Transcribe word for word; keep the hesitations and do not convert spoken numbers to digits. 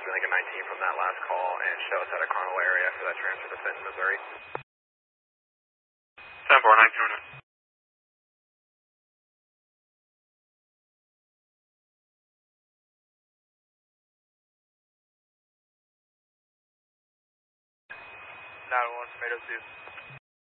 to Lincoln nineteen from that last call and show us at a Carmel area for that transfer to Fenton, Missouri. ten four nineteen. nine one, Tomato two.